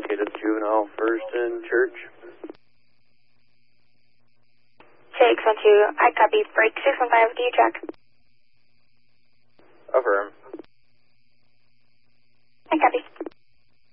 located juvenile First and Church. JX12, I copy. Break 615, do you check?